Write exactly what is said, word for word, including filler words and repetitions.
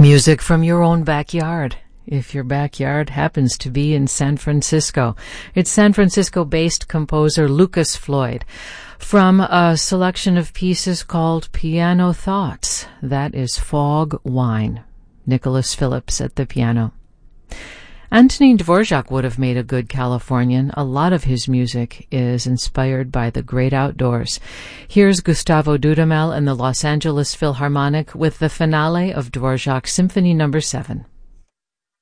Music from your own backyard, if your backyard happens to be in San Francisco. It's San Francisco-based composer Lucas Floyd from a selection of pieces called Piano Thoughts. That is Fog Wine. Nicholas Phillips at the piano. Antonin Dvorak would have made a good Californian. A lot of his music is inspired by the great outdoors. Here's Gustavo Dudamel and the Los Angeles Philharmonic with the finale of Dvorak's Symphony Number seven.